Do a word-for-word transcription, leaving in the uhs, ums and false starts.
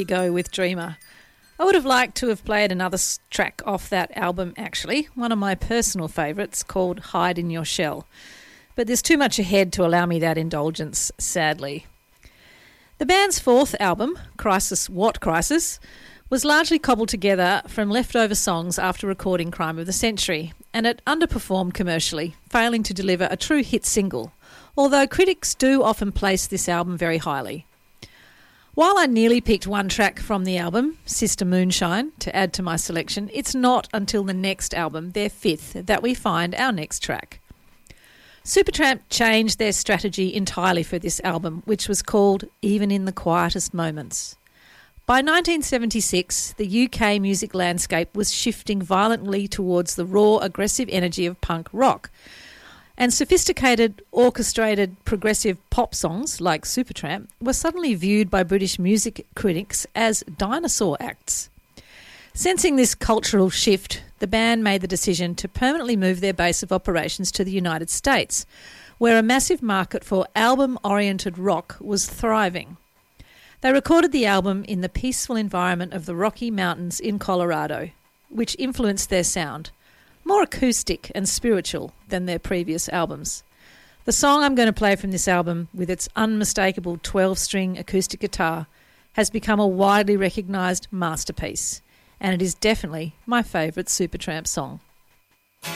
Go with Dreamer. I would have liked to have played another track off that album, actually, one of my personal favourites called Hide in Your Shell. But there's too much ahead to allow me that indulgence, sadly. The band's fourth album, Crisis What Crisis, was largely cobbled together from leftover songs after recording Crime of the Century, and it underperformed commercially, failing to deliver a true hit single, although critics do often place this album very highly. While I nearly picked one track from the album, Sister Moonshine, to add to my selection, it's not until the next album, their fifth, that we find our next track. Supertramp changed their strategy entirely for this album, which was called Even in the Quietest Moments. By nineteen seventy-six, the U K music landscape was shifting violently towards the raw, aggressive energy of punk rock, and sophisticated, orchestrated, progressive pop songs like Supertramp were suddenly viewed by British music critics as dinosaur acts. Sensing this cultural shift, the band made the decision to permanently move their base of operations to the United States, where a massive market for album-oriented rock was thriving. They recorded the album in the peaceful environment of the Rocky Mountains in Colorado, which influenced their sound, more acoustic and spiritual than their previous albums. The song I'm going to play from this album, with its unmistakable twelve-string acoustic guitar, has become a widely recognised masterpiece, and it is definitely my favourite Supertramp song.